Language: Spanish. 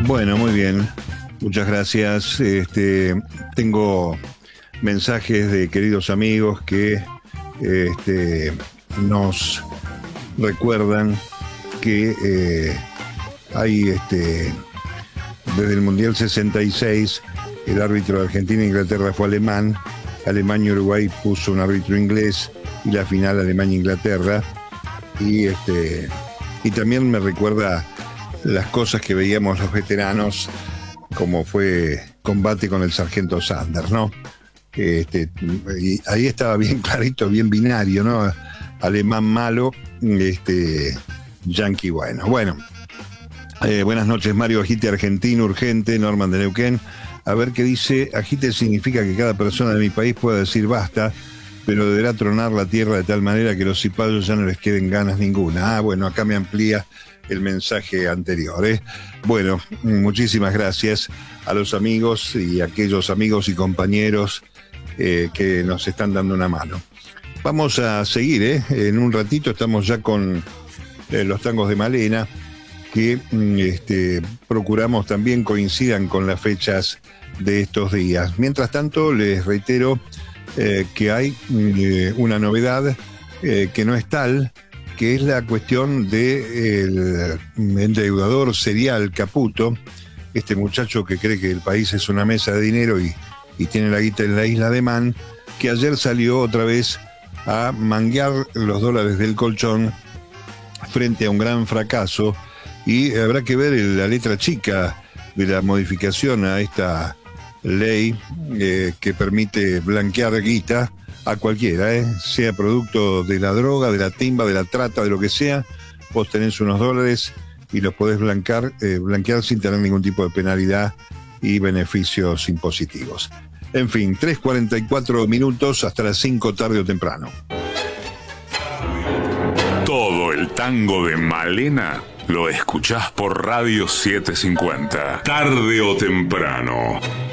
Bueno, muy bien. Muchas gracias. Tengo mensajes de queridos amigos que nos recuerdan que hay desde el Mundial 66 el árbitro de Argentina e Inglaterra fue alemán. Alemania y Uruguay puso un árbitro inglés y la final Alemania-Inglaterra. Y también me recuerda las cosas que veíamos los veteranos, como fue combate con el sargento Sanders, ¿no? Y ahí estaba bien clarito, bien binario, ¿no? Alemán malo, yanqui bueno. Bueno, buenas noches, Mario. Agite argentino urgente, Norman de Neuquén. A ver qué dice. Agite significa que cada persona de mi país pueda decir basta, pero deberá tronar la tierra de tal manera que los cipayos ya no les queden ganas ninguna. Bueno, acá me amplía el mensaje anterior, ¿eh? Bueno, muchísimas gracias a los amigos y a aquellos amigos y compañeros que nos están dando una mano. Vamos a seguir, en un ratito estamos ya con los tangos de Malena, que procuramos también coincidan con las fechas de estos días. Mientras tanto, les reitero que hay una novedad que no es tal, que es la cuestión del endeudador serial Caputo, este muchacho que cree que el país es una mesa de dinero y tiene la guita en la isla de Man, que ayer salió otra vez a manguear los dólares del colchón frente a un gran fracaso, y habrá que ver la letra chica de la modificación a esta ley que permite blanquear guita a cualquiera, sea producto de la droga, de la timba, de la trata, de lo que sea. Vos tenés unos dólares y los podés blanquear sin tener ningún tipo de penalidad y beneficios impositivos. En fin, 3:44 minutos, hasta las 5 tarde o temprano. Todo el tango de Malena lo escuchás por Radio 750, tarde o temprano.